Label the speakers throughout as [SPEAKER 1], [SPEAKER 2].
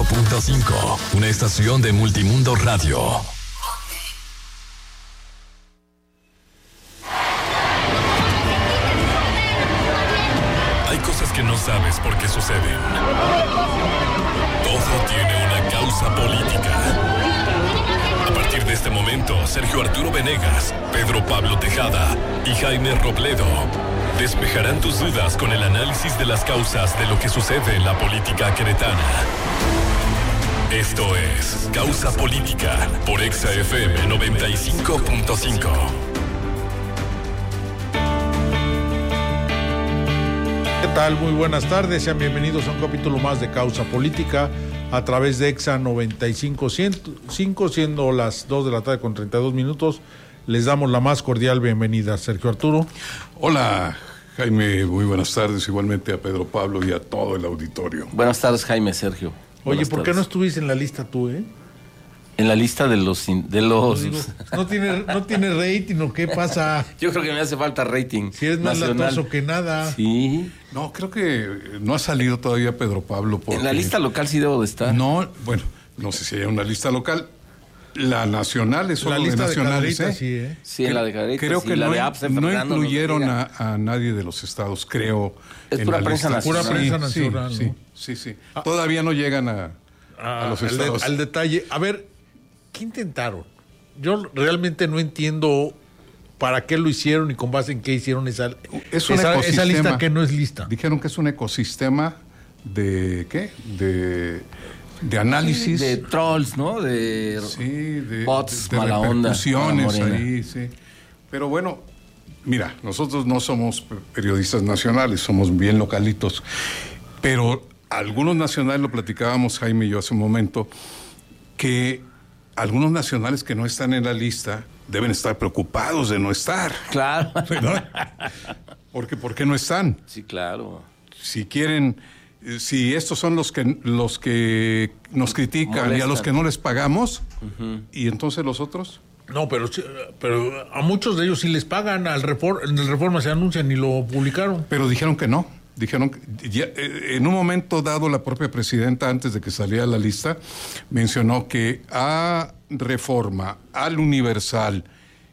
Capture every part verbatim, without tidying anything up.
[SPEAKER 1] cinco punto cinco, una estación de Multimundo Radio. Hay cosas que no sabes por qué suceden. Todo tiene una causa política. A partir de este momento, Sergio Arturo Venegas, Pedro Pablo Tejada y Jaime Robledo despejarán tus dudas con el análisis de las causas de lo que sucede en la política queretana. Esto es Causa Política por Exa F M noventa y cinco punto cinco.
[SPEAKER 2] ¿Qué tal? Muy buenas tardes, sean bienvenidos a un capítulo más de Causa Política a través de Exa noventa y cinco punto cinco, siendo las dos de la tarde con treinta y dos minutos. Les damos la más cordial bienvenida, Sergio Arturo.
[SPEAKER 3] Hola, Jaime, muy buenas tardes, igualmente a Pedro Pablo y a todo el auditorio.
[SPEAKER 4] Buenas tardes, Jaime, Sergio.
[SPEAKER 2] Oye,
[SPEAKER 4] Buenas
[SPEAKER 2] ¿por
[SPEAKER 4] tardes.
[SPEAKER 2] qué no estuviste en la lista tú, eh?
[SPEAKER 4] En la lista de los... de los...
[SPEAKER 2] Digo, no tiene, no tiene rating, ¿o qué pasa?
[SPEAKER 4] Yo creo que me hace falta rating.
[SPEAKER 2] Si es más
[SPEAKER 4] nacional.
[SPEAKER 2] latoso que nada.
[SPEAKER 4] Sí.
[SPEAKER 3] No, creo que no ha salido todavía Pedro Pablo. Porque...
[SPEAKER 4] En la lista local sí debo de estar.
[SPEAKER 3] No, bueno, no sé si hay una lista local. La nacional es solo
[SPEAKER 2] La lista
[SPEAKER 3] de nacionales,
[SPEAKER 2] de
[SPEAKER 3] ¿eh?
[SPEAKER 2] sí, ¿eh?
[SPEAKER 4] Sí, en la de Cadereyta,
[SPEAKER 3] Creo
[SPEAKER 4] sí,
[SPEAKER 3] que
[SPEAKER 4] la
[SPEAKER 3] no,
[SPEAKER 4] de Apse,
[SPEAKER 3] no
[SPEAKER 4] Fernando,
[SPEAKER 3] incluyeron
[SPEAKER 4] no
[SPEAKER 3] a, a nadie de los estados, creo.
[SPEAKER 4] Es
[SPEAKER 3] en
[SPEAKER 4] pura
[SPEAKER 3] la
[SPEAKER 4] prensa
[SPEAKER 3] lista.
[SPEAKER 4] nacional.
[SPEAKER 2] Pura prensa
[SPEAKER 3] Sí,
[SPEAKER 2] nacional,
[SPEAKER 3] sí,
[SPEAKER 2] ¿no?
[SPEAKER 3] sí, sí, sí. Todavía no llegan a,
[SPEAKER 2] Ah,
[SPEAKER 3] a los
[SPEAKER 2] al, de-
[SPEAKER 3] estados.
[SPEAKER 2] al detalle. A ver, ¿qué intentaron? Yo realmente no entiendo para qué lo hicieron y con base en qué hicieron esa,
[SPEAKER 3] Es un
[SPEAKER 2] esa, esa
[SPEAKER 3] ecosistema.
[SPEAKER 2] lista que no es lista.
[SPEAKER 3] Dijeron que es un ecosistema de, ¿qué? De, de análisis.
[SPEAKER 4] De trolls, ¿no? De
[SPEAKER 3] Sí, de,
[SPEAKER 4] bots,
[SPEAKER 3] de, de
[SPEAKER 4] mala onda.
[SPEAKER 3] repercusiones
[SPEAKER 4] mala morena.
[SPEAKER 3] ahí, sí. Pero bueno, mira, nosotros no somos pe- periodistas nacionales, somos bien localitos. Pero algunos nacionales, lo platicábamos Jaime y yo hace un momento, que algunos nacionales que no están en la lista deben estar preocupados de no estar.
[SPEAKER 4] Claro.
[SPEAKER 3] ¿Verdad? Porque, ¿por qué no están?
[SPEAKER 4] Sí, claro.
[SPEAKER 3] Si quieren, eh, si estos son los que los que nos critican
[SPEAKER 4] Molestan.
[SPEAKER 3] y a los que no les pagamos, uh-huh. ¿Y entonces los otros?
[SPEAKER 2] No, pero, sí, pero a muchos de ellos sí les pagan. Al Refor- en el Reforma se anuncian y lo publicaron.
[SPEAKER 3] Pero dijeron que no. Dijeron que ya, eh, en un momento dado la propia presidenta, antes de que saliera la lista, mencionó que a Reforma, al Universal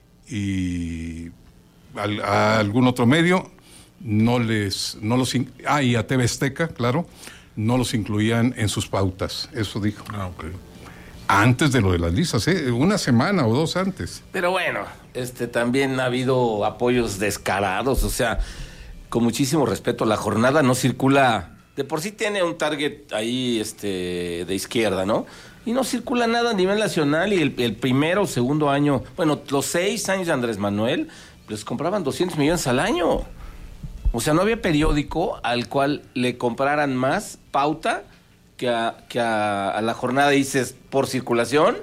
[SPEAKER 3] y al, a algún otro medio no les, no los, in, ah, y a T V Azteca, claro, no los incluían en sus pautas. Eso dijo.
[SPEAKER 2] Ah, ok.
[SPEAKER 3] Antes de lo de las listas, ¿eh? Una semana o dos antes.
[SPEAKER 4] Pero bueno, este también ha habido apoyos descarados, o sea, con muchísimo respeto, la jornada no circula, de por sí tiene un target ahí este de izquierda, ¿no? Y no circula nada a nivel nacional y el, el primero o segundo año, bueno, los seis años de Andrés Manuel, les compraban doscientos millones al año. O sea, no había periódico al cual le compraran más pauta que a, que a, a la jornada, dices, por circulación.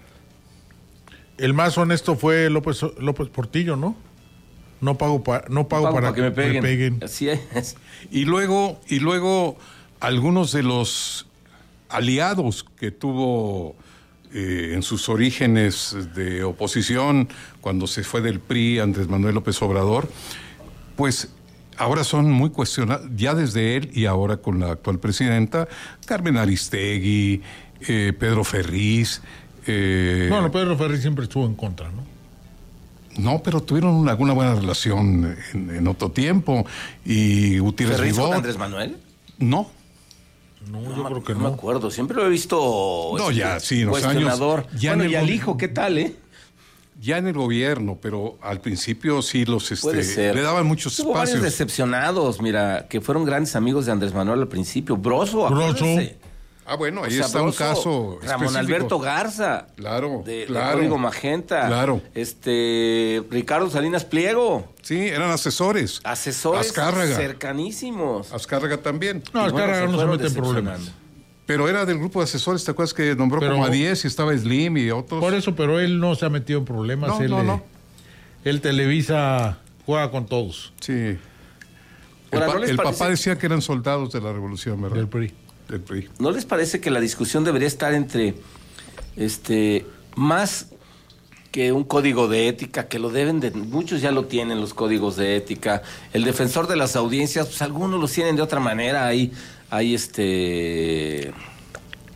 [SPEAKER 2] El más honesto fue López, López Portillo, ¿no? No pago, pa, no pago,
[SPEAKER 4] pago
[SPEAKER 2] para,
[SPEAKER 4] para que me peguen.
[SPEAKER 2] me peguen.
[SPEAKER 4] Así es.
[SPEAKER 3] Y luego, y luego algunos de los aliados que tuvo eh, en sus orígenes de oposición, cuando se fue del P R I, Andrés Manuel López Obrador, pues ahora son muy cuestionados, ya desde él y ahora con la actual presidenta, Carmen Aristegui, eh, Pedro Ferriz. Eh,
[SPEAKER 2] Bueno, Pedro Ferri siempre estuvo en contra, ¿no?
[SPEAKER 3] No, pero tuvieron una, alguna buena relación en, en otro tiempo. Y Gutiérrez
[SPEAKER 4] ¿Ferriz con
[SPEAKER 3] Ribot.
[SPEAKER 4] Andrés Manuel?
[SPEAKER 3] No.
[SPEAKER 2] No,
[SPEAKER 4] No,
[SPEAKER 2] yo
[SPEAKER 4] me,
[SPEAKER 2] creo que
[SPEAKER 4] no
[SPEAKER 2] no.
[SPEAKER 4] me acuerdo, siempre lo he visto.
[SPEAKER 3] No,
[SPEAKER 4] este,
[SPEAKER 3] ya, sí, en los
[SPEAKER 4] cuestionador.
[SPEAKER 3] años, ya
[SPEAKER 4] Bueno,
[SPEAKER 3] en el
[SPEAKER 4] y al
[SPEAKER 3] go-
[SPEAKER 4] hijo, ¿qué tal, eh?
[SPEAKER 3] Ya en el gobierno, pero al principio sí los
[SPEAKER 4] Puede
[SPEAKER 3] este,
[SPEAKER 4] ser.
[SPEAKER 3] le daban muchos
[SPEAKER 4] Hubo varios
[SPEAKER 3] espacios.
[SPEAKER 4] decepcionados, mira, que fueron grandes amigos de Andrés Manuel al principio. Broso,
[SPEAKER 2] Broso.
[SPEAKER 4] acuérdense.
[SPEAKER 3] Ah, bueno, ahí
[SPEAKER 4] O sea,
[SPEAKER 3] está
[SPEAKER 4] Broso,
[SPEAKER 3] un caso
[SPEAKER 4] Ramón
[SPEAKER 3] específico.
[SPEAKER 4] Alberto Garza.
[SPEAKER 3] Claro,
[SPEAKER 4] de,
[SPEAKER 3] claro.
[SPEAKER 4] de Código Magenta.
[SPEAKER 3] Claro.
[SPEAKER 4] Este, Ricardo Salinas Pliego.
[SPEAKER 3] Sí, eran asesores.
[SPEAKER 4] Asesores
[SPEAKER 3] Azcárraga.
[SPEAKER 4] cercanísimos.
[SPEAKER 3] Azcárraga también.
[SPEAKER 2] No,
[SPEAKER 4] Y
[SPEAKER 2] es que
[SPEAKER 4] bueno,
[SPEAKER 2] ahora
[SPEAKER 4] se
[SPEAKER 2] no se
[SPEAKER 4] fueron
[SPEAKER 2] mete en problemas.
[SPEAKER 4] decepcionando.
[SPEAKER 3] Pero era del grupo de asesores, ¿te acuerdas que nombró
[SPEAKER 2] Pero-
[SPEAKER 3] como a diez y estaba Slim y otros?
[SPEAKER 2] Por eso, pero él no se ha metido en problemas.
[SPEAKER 3] No,
[SPEAKER 2] él,
[SPEAKER 3] no,
[SPEAKER 2] eh,
[SPEAKER 3] no.
[SPEAKER 2] él Televisa juega con todos.
[SPEAKER 3] Sí. El,
[SPEAKER 4] Ahora,
[SPEAKER 3] pa-
[SPEAKER 4] ¿no les
[SPEAKER 3] el
[SPEAKER 4] parece-
[SPEAKER 3] papá decía que eran soldados de la revolución, ¿verdad?
[SPEAKER 2] Del P R I.
[SPEAKER 3] Del P R I.
[SPEAKER 4] ¿No les parece que la discusión debería estar entre este más que un código de ética, que lo deben de, muchos ya lo tienen los códigos de ética, el defensor de las audiencias, pues algunos los tienen de otra manera, hay, hay este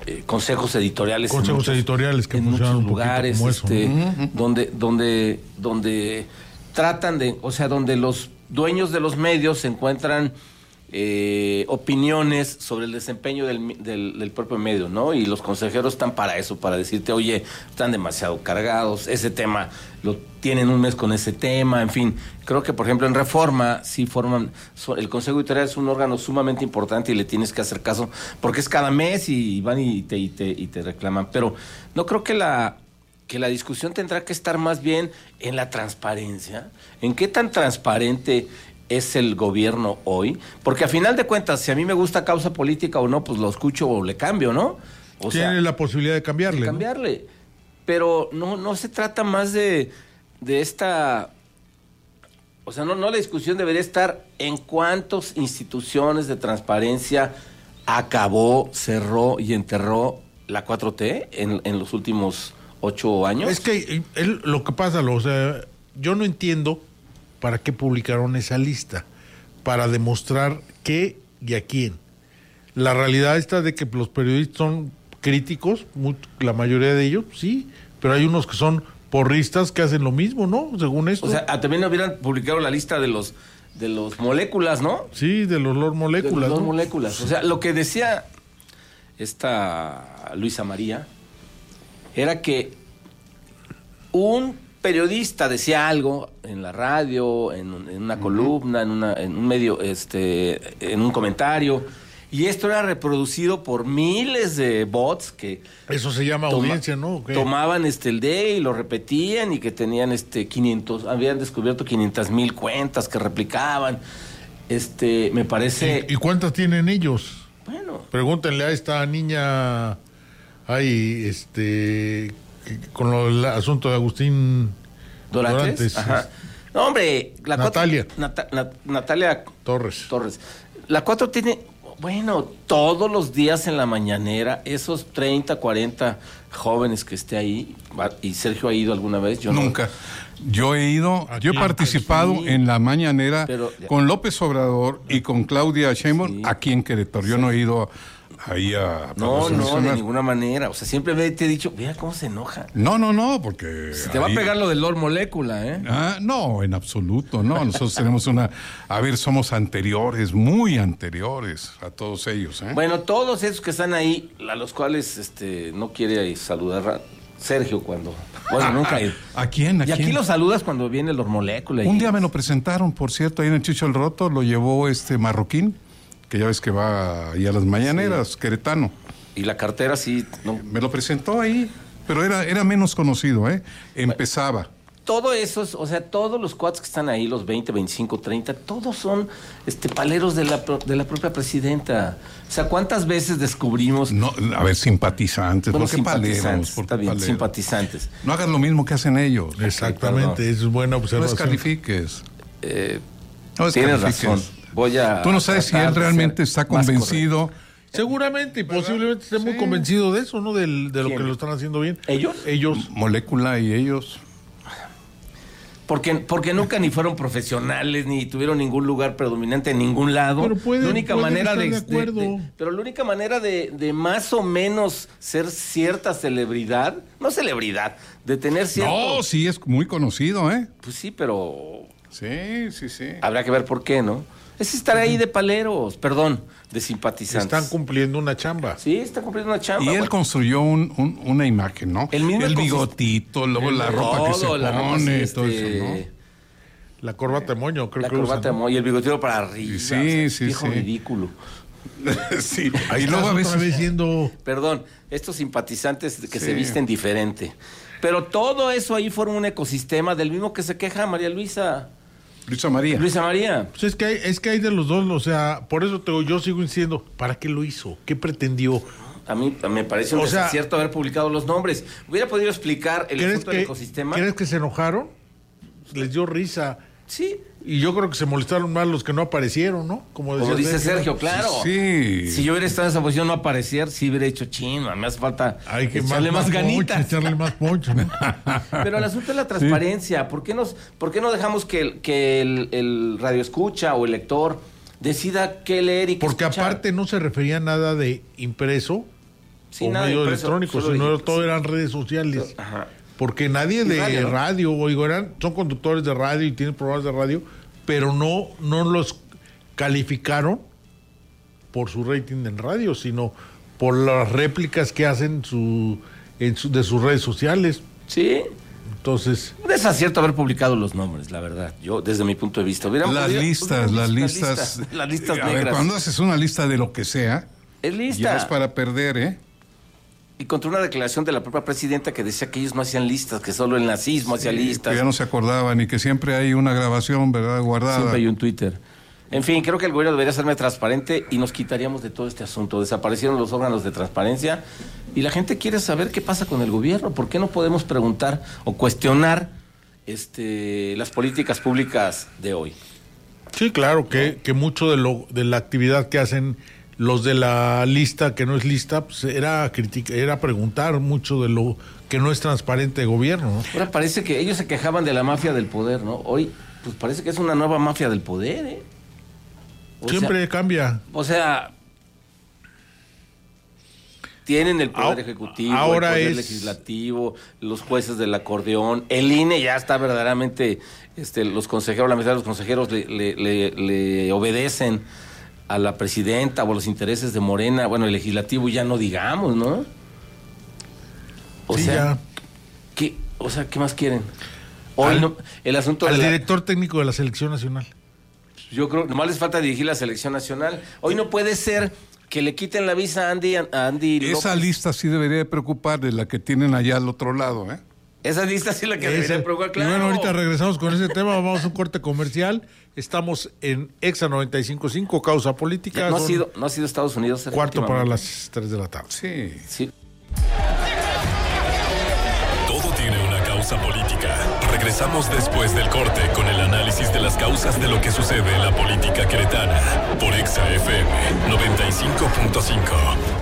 [SPEAKER 4] eh, consejos editoriales.
[SPEAKER 2] Consejos
[SPEAKER 4] en muchos,
[SPEAKER 2] editoriales que
[SPEAKER 4] en
[SPEAKER 2] funcionan
[SPEAKER 4] muchos
[SPEAKER 2] un poquito
[SPEAKER 4] lugares,
[SPEAKER 2] como eso,
[SPEAKER 4] este,
[SPEAKER 2] ¿no?
[SPEAKER 4] donde, donde, donde tratan de, o sea, donde los dueños de los medios se encuentran eh, opiniones sobre el desempeño del, del, del propio medio, ¿no? Y los consejeros están para eso, para decirte, oye, están demasiado cargados, ese tema, lo tienen un mes con ese tema, en fin. Creo que, por ejemplo, en Reforma, sí forman, el Consejo Editorial es un órgano sumamente importante y le tienes que hacer caso, porque es cada mes y van y te, y te, y te reclaman. Pero no creo que la... que la discusión tendrá que estar más bien en la transparencia, en qué tan transparente es el gobierno hoy, porque a final de cuentas, si a mí me gusta Causa Política o no, pues lo escucho o le cambio, ¿no? O
[SPEAKER 2] Tiene
[SPEAKER 4] sea,
[SPEAKER 2] la posibilidad de cambiarle.
[SPEAKER 4] de
[SPEAKER 2] ¿no?
[SPEAKER 4] cambiarle, pero no, no se trata más de, de esta... O sea, no, no la discusión debería estar en cuántas instituciones de transparencia acabó, cerró y enterró la cuatro T en, en los últimos ocho años.
[SPEAKER 2] Es que él, lo que pasa, lo, o sea, yo no entiendo para qué publicaron esa lista, para demostrar qué y a quién. La realidad está de que los periodistas son críticos, muy, la mayoría de ellos, sí, pero hay unos que son porristas que hacen lo mismo, ¿no? Según esto.
[SPEAKER 4] O sea, también hubieran publicado la lista de los de los moléculas, ¿no?
[SPEAKER 2] Sí, de los Lord Moléculas.
[SPEAKER 4] De los Lord
[SPEAKER 2] ¿no?
[SPEAKER 4] Moléculas. O sea, lo que decía esta Luisa María era que un periodista decía algo en la radio, en, en una columna, en, una, en un medio, este, en un comentario, y esto era reproducido por miles de bots que
[SPEAKER 2] eso se llama
[SPEAKER 4] toma,
[SPEAKER 2] audiencia, ¿no? ¿Qué?
[SPEAKER 4] Tomaban este el D y lo repetían y que tenían este quinientos, habían descubierto quinientas mil cuentas que replicaban. Este, me parece.
[SPEAKER 2] ¿Y, ¿Y cuántas tienen ellos?
[SPEAKER 4] Bueno.
[SPEAKER 2] Pregúntenle a esta niña, ay, este, con lo, el asunto de Agustín
[SPEAKER 4] Dorantes.
[SPEAKER 2] Dorantes
[SPEAKER 4] Ajá. No, hombre, la
[SPEAKER 2] Natalia.
[SPEAKER 4] Cuatro, Nata, Nat, Natalia
[SPEAKER 2] Torres.
[SPEAKER 4] Torres. La cuatro tiene, bueno, todos los días en la mañanera, esos treinta, cuarenta jóvenes que esté ahí, y Sergio ha ido alguna vez, yo
[SPEAKER 3] nunca. No. Yo he ido,
[SPEAKER 2] Aquí,
[SPEAKER 3] yo he participado
[SPEAKER 4] aquí,
[SPEAKER 3] en la mañanera
[SPEAKER 4] pero,
[SPEAKER 3] con López Obrador y con Claudia Sheinbaum
[SPEAKER 4] sí,
[SPEAKER 3] aquí en Querétaro. Yo sí. no he ido ahí a...
[SPEAKER 4] No, no, de ninguna manera. O sea, siempre te he dicho, mira cómo se enoja.
[SPEAKER 3] No, no, no, porque...
[SPEAKER 4] Se te ahí... va a pegar lo del Lord Molécula, ¿eh?
[SPEAKER 3] Ah, no, en absoluto, no. Nosotros tenemos una... A ver, somos anteriores, muy anteriores a todos ellos, ¿eh?
[SPEAKER 4] Bueno, todos esos que están ahí, a los cuales este no quiere saludar a Sergio cuando... Bueno, nunca ha ido.
[SPEAKER 3] ¿A quién? ¿A
[SPEAKER 4] y
[SPEAKER 3] quién?
[SPEAKER 4] aquí lo saludas cuando viene el Lord Molécula.
[SPEAKER 3] Un
[SPEAKER 4] y...
[SPEAKER 3] día me lo presentaron, por cierto, ahí en el Chicho el Roto, lo llevó este marroquín, que ya ves que va ahí a las mañaneras, sí. Queretano.
[SPEAKER 4] Y la cartera sí... No.
[SPEAKER 3] Me lo presentó ahí, pero era, era menos conocido, ¿eh? Empezaba.
[SPEAKER 4] Bueno, todo eso, es, o sea, todos los cuates que están ahí, los veinte, veinticinco, treinta, todos son este paleros de la, de la propia presidenta. O sea, ¿cuántas veces descubrimos...
[SPEAKER 3] No, a ver, simpatizantes,
[SPEAKER 4] bueno,
[SPEAKER 3] ¿por qué
[SPEAKER 4] simpatizantes,
[SPEAKER 3] paleros? ¿Por qué
[SPEAKER 4] está bien,
[SPEAKER 3] paleros?
[SPEAKER 4] simpatizantes.
[SPEAKER 3] No hagas lo mismo que hacen ellos.
[SPEAKER 2] Exactamente, okay, eso es buena observación.
[SPEAKER 3] No descalifiques.
[SPEAKER 4] Eh,
[SPEAKER 3] no
[SPEAKER 4] tienes razón. Voy a
[SPEAKER 3] Tú no sabes si él realmente está convencido...
[SPEAKER 2] Seguramente y posiblemente esté muy sí. convencido de eso, ¿no? Del, de lo ¿Quién? Que lo están haciendo bien.
[SPEAKER 4] ¿Ellos?
[SPEAKER 2] Ellos.
[SPEAKER 3] Molécula y ellos.
[SPEAKER 4] Porque, porque nunca ni fueron profesionales, ni tuvieron ningún lugar predominante en ningún lado.
[SPEAKER 2] Pero pueden,
[SPEAKER 4] la única
[SPEAKER 2] pueden
[SPEAKER 4] manera
[SPEAKER 2] estar
[SPEAKER 4] de,
[SPEAKER 2] de acuerdo.
[SPEAKER 4] De, de, pero la única manera de, de más o menos ser cierta celebridad, no celebridad, de tener cierto...
[SPEAKER 3] No, sí, es muy conocido, ¿eh?
[SPEAKER 4] Pues sí, pero...
[SPEAKER 3] Sí, sí, sí.
[SPEAKER 4] Habrá que ver por qué, ¿no? Es estar ahí de paleros, perdón, de simpatizantes.
[SPEAKER 2] Están cumpliendo una chamba.
[SPEAKER 4] Sí, están cumpliendo una chamba.
[SPEAKER 3] Y él
[SPEAKER 4] bueno.
[SPEAKER 3] construyó un, un, una imagen, ¿no?
[SPEAKER 4] El, mismo
[SPEAKER 3] el bigotito, luego
[SPEAKER 4] el
[SPEAKER 3] la ropa
[SPEAKER 4] todo,
[SPEAKER 3] que se
[SPEAKER 4] la
[SPEAKER 3] pone,
[SPEAKER 4] este...
[SPEAKER 3] todo eso, ¿no?
[SPEAKER 2] La corbata de moño, creo
[SPEAKER 4] la
[SPEAKER 2] que
[SPEAKER 4] La corbata
[SPEAKER 2] usa,
[SPEAKER 4] de
[SPEAKER 2] ¿no?
[SPEAKER 4] moño y el bigotito para arriba.
[SPEAKER 3] Sí,
[SPEAKER 4] o sea,
[SPEAKER 3] sí,
[SPEAKER 4] viejo
[SPEAKER 3] sí.
[SPEAKER 4] ridículo.
[SPEAKER 3] Sí, ahí
[SPEAKER 2] Estás
[SPEAKER 3] luego a veces...
[SPEAKER 2] otra vez siendo...
[SPEAKER 4] Perdón, estos simpatizantes que
[SPEAKER 3] Sí.
[SPEAKER 4] se visten diferente. Pero todo eso ahí forma un ecosistema del mismo que se queja María Luisa.
[SPEAKER 3] Luisa María.
[SPEAKER 4] Luisa María.
[SPEAKER 2] Pues es que hay, es que hay de los dos, o sea, por eso te, yo sigo diciendo, ¿para qué lo hizo? ¿Qué pretendió?
[SPEAKER 4] A mí me parece un
[SPEAKER 2] O sea,
[SPEAKER 4] desacierto haber publicado los nombres. Hubiera podido explicar el
[SPEAKER 2] ¿Crees
[SPEAKER 4] asunto
[SPEAKER 2] que,
[SPEAKER 4] del ecosistema.
[SPEAKER 2] ¿Crees que se enojaron? Les dio risa.
[SPEAKER 4] Sí.
[SPEAKER 2] Y yo creo que se molestaron más los que no aparecieron, ¿no? Como,
[SPEAKER 4] Como dice Sergio, claro.
[SPEAKER 3] Sí.
[SPEAKER 4] Si yo hubiera estado en esa posición no aparecer, sí hubiera hecho chino. Me hace falta
[SPEAKER 2] Hay que
[SPEAKER 4] echarle más,
[SPEAKER 2] más, más
[SPEAKER 4] ganitas.
[SPEAKER 2] Poncho, echarle más poncho, ¿no?
[SPEAKER 4] Pero el asunto es la transparencia. Sí. ¿Por qué, nos, ¿Por qué no dejamos que, el, que el, el radioescucha o el lector decida qué leer y qué
[SPEAKER 2] Porque
[SPEAKER 4] escuchar?
[SPEAKER 2] aparte no se refería a nada de impreso,
[SPEAKER 4] Sí,
[SPEAKER 2] o
[SPEAKER 4] nada
[SPEAKER 2] medio
[SPEAKER 4] impreso,
[SPEAKER 2] electrónico,
[SPEAKER 4] solo
[SPEAKER 2] sino
[SPEAKER 4] dije,
[SPEAKER 2] todo
[SPEAKER 4] sí.
[SPEAKER 2] eran redes sociales.
[SPEAKER 4] Ajá.
[SPEAKER 2] Porque nadie de
[SPEAKER 4] radio, ¿no?
[SPEAKER 2] radio, oigo, eran, son conductores de radio y tienen programas de radio, pero no, no los calificaron por su rating en radio, sino por las réplicas que hacen su, en su, de sus redes sociales.
[SPEAKER 4] Sí.
[SPEAKER 2] Entonces,
[SPEAKER 4] Un desacierto haber publicado los nombres, la verdad. Yo, desde mi punto de vista. Hubieran
[SPEAKER 3] Las
[SPEAKER 4] podido-
[SPEAKER 3] listas, las listas.
[SPEAKER 4] listas, las listas
[SPEAKER 3] A ver,
[SPEAKER 4] negras.
[SPEAKER 3] cuando haces una lista de lo que sea,
[SPEAKER 4] Es lista.
[SPEAKER 3] ya es para perder, ¿eh?
[SPEAKER 4] Y contra una declaración de la propia presidenta que decía que ellos no hacían listas, que solo el nazismo hacía listas.
[SPEAKER 3] Que ya no se acordaban y que siempre hay una grabación, ¿verdad? Guardada.
[SPEAKER 4] Siempre hay un Twitter. En fin, creo que el gobierno debería serme transparente y nos quitaríamos de todo este asunto. Desaparecieron los órganos de transparencia y la gente quiere saber qué pasa con el gobierno. ¿Por qué no podemos preguntar o cuestionar este, las políticas públicas de hoy?
[SPEAKER 2] sí, claro, que, que mucho de, lo, de la actividad que hacen los de la lista, que no es lista, pues era, critica, era preguntar mucho de lo que no es transparente de gobierno, ¿no?
[SPEAKER 4] Ahora parece que ellos se quejaban de la mafia del poder, ¿no? Hoy, pues parece que es una nueva mafia del poder, ¿eh? O
[SPEAKER 2] Siempre
[SPEAKER 4] sea,
[SPEAKER 2] cambia.
[SPEAKER 4] O sea, tienen el poder
[SPEAKER 2] Ahora-
[SPEAKER 4] ejecutivo,
[SPEAKER 2] ahora
[SPEAKER 4] el poder
[SPEAKER 2] es-
[SPEAKER 4] legislativo, los jueces del acordeón, el I N E ya está verdaderamente, este, los consejeros, la mitad de los consejeros le, le, le, le obedecen a la presidenta o a los intereses de Morena, bueno, el legislativo ya no digamos, ¿no? O
[SPEAKER 2] Sí,
[SPEAKER 4] sea,
[SPEAKER 2] ya.
[SPEAKER 4] ¿qué, o sea, ¿qué más quieren? Hoy
[SPEAKER 2] Al-
[SPEAKER 4] no, el asunto
[SPEAKER 2] Al
[SPEAKER 4] de la-
[SPEAKER 2] director técnico de la selección nacional.
[SPEAKER 4] yo creo, nomás les falta dirigir la selección nacional. Hoy no puede ser que le quiten la visa a Andy, a Andy
[SPEAKER 3] Esa
[SPEAKER 4] López.
[SPEAKER 3] lista sí debería de preocupar de la que tienen allá al otro lado, ¿eh?
[SPEAKER 4] Esa lista sí la que
[SPEAKER 2] Ese-
[SPEAKER 4] debería preocupar,
[SPEAKER 2] y
[SPEAKER 4] claro.
[SPEAKER 2] bueno, ahorita regresamos con ese tema, vamos a un corte comercial. Estamos en Exa noventa y cinco punto cinco, Causa Política.
[SPEAKER 4] no, ha
[SPEAKER 2] son
[SPEAKER 4] sido, no ha sido Estados Unidos.
[SPEAKER 2] cuarto para
[SPEAKER 4] efectivamente.
[SPEAKER 2] las tres de la tarde.
[SPEAKER 3] Sí.
[SPEAKER 4] Sí.
[SPEAKER 1] Todo tiene una causa política. Regresamos después del corte con el análisis de las causas de lo que sucede en la política queretana. Por Exa F M noventa y cinco punto cinco.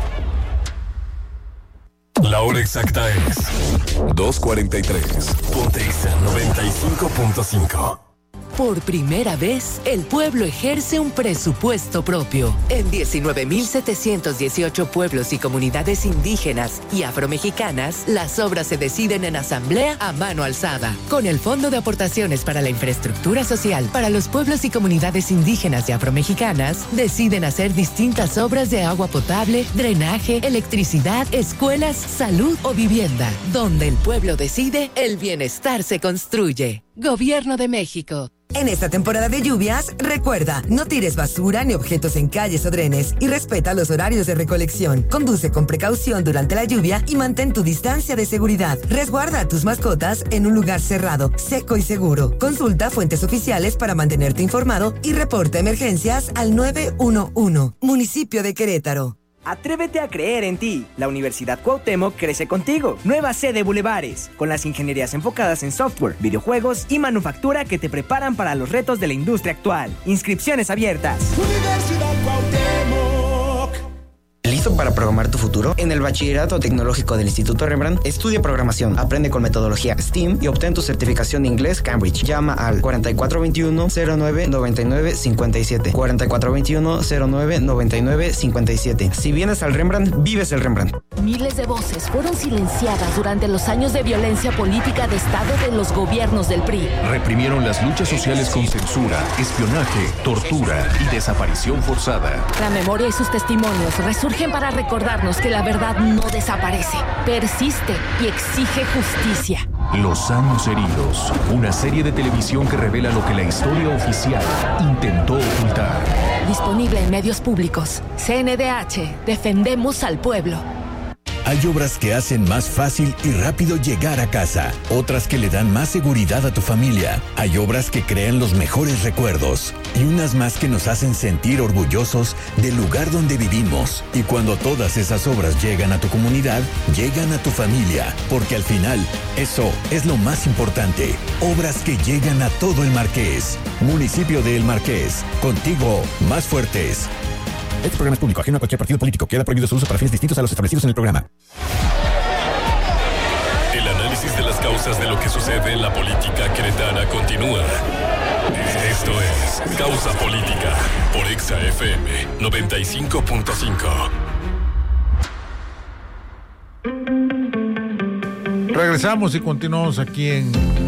[SPEAKER 1] La hora exacta es dos cuarenta y tres. Ponte Exa noventa y cinco punto cinco.
[SPEAKER 5] Por primera vez, el pueblo ejerce un presupuesto propio. En diecinueve mil setecientos dieciocho pueblos y comunidades indígenas y afromexicanas, las obras se deciden en asamblea a mano alzada. Con el Fondo de Aportaciones para la Infraestructura Social para los pueblos y comunidades indígenas y afromexicanas, deciden hacer distintas obras de agua potable, drenaje, electricidad, escuelas, salud o vivienda. Donde el pueblo decide, el bienestar se construye. Gobierno de México.
[SPEAKER 6] En esta temporada de lluvias, recuerda, no tires basura ni objetos en calles o drenes y respeta los horarios de recolección. Conduce con precaución durante la lluvia y mantén tu distancia de seguridad. Resguarda a tus mascotas en un lugar cerrado, seco y seguro. Consulta fuentes oficiales para mantenerte informado y reporta emergencias al nueve uno uno. Municipio de Querétaro.
[SPEAKER 7] Atrévete a creer en ti. La Universidad Cuauhtémoc crece contigo. Nueva sede Bulevares, con las ingenierías enfocadas en software, videojuegos y manufactura que te preparan para los retos de la industria actual. Inscripciones abiertas.
[SPEAKER 8] Universidad Cuauhtémoc.
[SPEAKER 9] ¿Listo para programar tu futuro? En el Bachillerato Tecnológico del Instituto Rembrandt, estudia programación, aprende con metodología STEAM y obtén tu certificación de inglés Cambridge. Llama al cuarenta y cuatro veintiuno, cero nueve, noventa y nueve, cincuenta y siete. cuarenta y cuatro veintiuno, cero nueve, noventa y nueve, cincuenta y siete. Si vienes al Rembrandt, vives el Rembrandt.
[SPEAKER 10] Miles de voces fueron silenciadas durante los años de violencia política de Estado de los gobiernos del P R I.
[SPEAKER 11] Reprimieron las luchas sociales con censura, espionaje, tortura y desaparición forzada.
[SPEAKER 10] La memoria y sus testimonios resurgen para recordarnos que la verdad no desaparece, persiste y exige justicia.
[SPEAKER 11] Los años heridos, una serie de televisión que revela lo que la historia oficial intentó ocultar.
[SPEAKER 10] Disponible en medios públicos. C N D H, defendemos al pueblo.
[SPEAKER 12] Hay obras que hacen más fácil y rápido llegar a casa, otras que le dan más seguridad a tu familia. Hay obras que crean los mejores recuerdos y unas más que nos hacen sentir orgullosos del lugar donde vivimos. Y cuando todas esas obras llegan a tu comunidad, llegan a tu familia, porque al final, eso es lo más importante. Obras que llegan a todo el Marqués. Municipio de El Marqués, contigo más fuertes. Este programa es público, ajeno a cualquier partido político. Queda prohibido su uso para fines distintos a los establecidos en el programa.
[SPEAKER 1] El análisis de las causas de lo que sucede en la política queretana continúa. Esto es Causa Política por Exa F M noventa y cinco punto cinco.
[SPEAKER 2] Regresamos y continuamos aquí en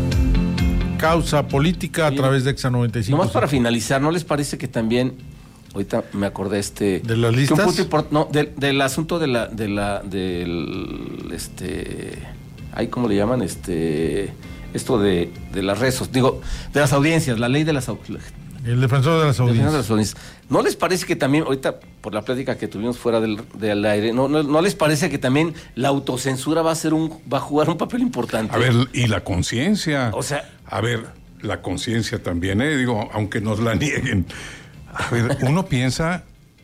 [SPEAKER 2] Causa Política a
[SPEAKER 4] Sí.
[SPEAKER 2] través de Exa noventa y cinco.
[SPEAKER 4] Nomás para finalizar, ¿no les parece que también, ahorita me acordé este...
[SPEAKER 2] ¿De las
[SPEAKER 4] que un
[SPEAKER 2] listas?
[SPEAKER 4] punto import- no, del, del asunto de la, de la, del, este, ay, ¿cómo le llaman? Este, esto de, de las redes, digo, de las audiencias, la ley de las audiencias.
[SPEAKER 2] El defensor de las audiencias.
[SPEAKER 4] De las audiencias. ¿No les parece que también, ahorita, por la plática que tuvimos fuera del, del aire, ¿no, no, no les parece que también la autocensura va a ser un, va a jugar un papel importante?
[SPEAKER 3] A ver, y la conciencia.
[SPEAKER 4] O sea,
[SPEAKER 3] a ver, la conciencia también, ¿eh? Digo, aunque nos la nieguen. A ver, uno piensa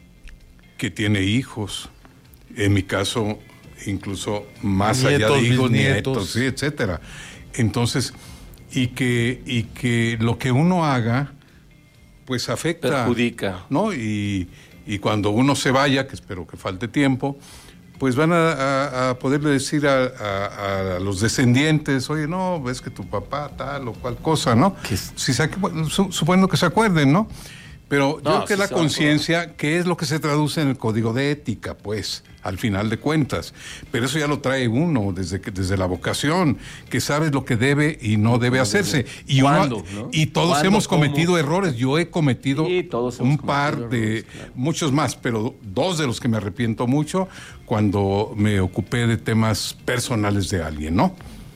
[SPEAKER 3] que tiene hijos. En mi caso, incluso más allá
[SPEAKER 2] Nietos,
[SPEAKER 3] de hijos,
[SPEAKER 2] bisnietos.
[SPEAKER 3] nietos, sí, etcétera. Entonces, y que, y que lo que uno haga, pues afecta.
[SPEAKER 4] perjudica.
[SPEAKER 3] ¿No? Y, y cuando uno se vaya, que espero que falte tiempo, pues van a, a- a poderle decir a, a- a los descendientes, oye, no, ves que tu papá tal o cual cosa, ¿no? Si se, acu- su- suponiendo que se acuerden, ¿no? Pero yo
[SPEAKER 4] No,
[SPEAKER 3] creo que
[SPEAKER 4] sí
[SPEAKER 3] la
[SPEAKER 4] se van a
[SPEAKER 3] conciencia, que es lo que se traduce en el código de ética, pues, al final de cuentas. Pero eso ya lo trae uno desde que, desde la vocación, que sabes lo que debe y no debe hacerse. Y, uno-
[SPEAKER 4] ¿Cuándo, no?
[SPEAKER 3] y todos
[SPEAKER 4] ¿Cuándo,
[SPEAKER 3] hemos
[SPEAKER 4] cómo?
[SPEAKER 3] cometido errores. Yo he cometido
[SPEAKER 4] Sí, todos hemos
[SPEAKER 3] un
[SPEAKER 4] cometido
[SPEAKER 3] par de,
[SPEAKER 4] errores, claro.
[SPEAKER 3] muchos más, pero dos de los que me arrepiento mucho cuando me ocupé de temas personales de alguien, ¿no?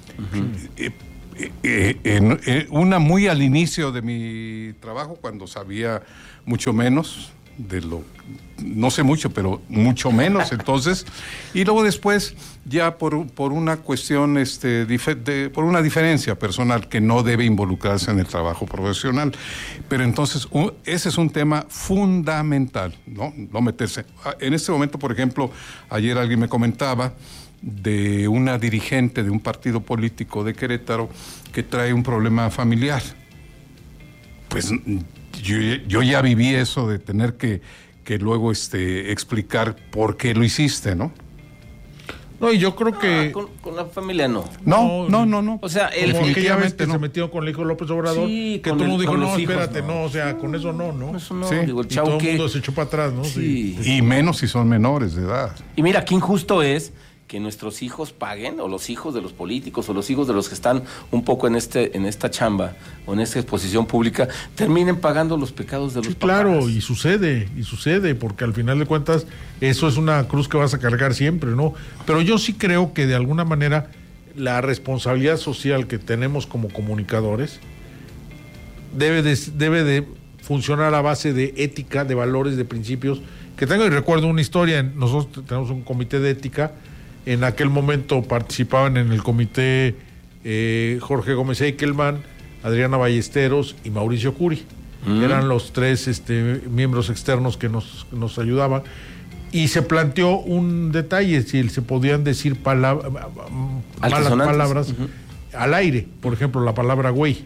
[SPEAKER 3] Eh, eh, eh, en- eh, una muy al inicio de mi trabajo, cuando sabía mucho menos de lo, no sé mucho, pero mucho menos entonces, y luego después ya por, por una cuestión, este, dife- de- por una diferencia personal que no debe involucrarse en el trabajo profesional, pero entonces un- ese es un tema fundamental, ¿no? No meterse. Ah, En este momento, por ejemplo, ayer alguien me comentaba de una dirigente de un partido político de Querétaro que trae un problema familiar. Pues yo, yo ya viví eso de tener que, que luego este, explicar por qué lo hiciste, ¿no?
[SPEAKER 2] No, y yo creo que...
[SPEAKER 4] Ah, con, con la familia no.
[SPEAKER 3] No, no, no, no.
[SPEAKER 4] O sea, el
[SPEAKER 2] Como aquella vez
[SPEAKER 3] definitivamente
[SPEAKER 2] que
[SPEAKER 3] no.
[SPEAKER 2] se metió con el hijo de López Obrador,
[SPEAKER 4] Sí,
[SPEAKER 2] que
[SPEAKER 4] con
[SPEAKER 2] todo el mundo
[SPEAKER 4] el-
[SPEAKER 2] dijo,
[SPEAKER 4] con
[SPEAKER 2] no,
[SPEAKER 4] los hijos,
[SPEAKER 2] espérate,
[SPEAKER 4] no.
[SPEAKER 2] no, o sea, con eso no, ¿no?
[SPEAKER 4] Eso no,
[SPEAKER 3] Sí.
[SPEAKER 4] digo, el
[SPEAKER 2] Y todo
[SPEAKER 4] chavo
[SPEAKER 2] el
[SPEAKER 4] que...
[SPEAKER 2] mundo se echó para atrás, ¿no?
[SPEAKER 4] Sí.
[SPEAKER 3] Y menos si son menores de edad.
[SPEAKER 4] Y mira, qué injusto es que nuestros hijos paguen, o los hijos de los políticos, o los hijos de los que están un poco en este, en esta chamba, o en esta exposición pública, terminen pagando los pecados de los
[SPEAKER 2] Sí,
[SPEAKER 4] papás.
[SPEAKER 2] claro, y sucede, y sucede, porque al final de cuentas eso es una cruz que vas a cargar siempre, ¿no? Pero yo sí creo que de alguna manera la responsabilidad social que tenemos como comunicadores debe de, debe de funcionar a base de ética, de valores, de principios que tengo. Y recuerdo una historia, nosotros tenemos un comité de ética, en aquel momento participaban en el comité eh, Jorge Gómez Eichelman, Adriana Ballesteros y Mauricio Curi.
[SPEAKER 4] Mm.
[SPEAKER 2] Eran los tres este, miembros externos que nos, nos ayudaban. Y se planteó un detalle, si se podían decir palabra, malas
[SPEAKER 4] Altisonantes.
[SPEAKER 2] palabras
[SPEAKER 4] Ujú.
[SPEAKER 2] al aire, por ejemplo, la palabra güey.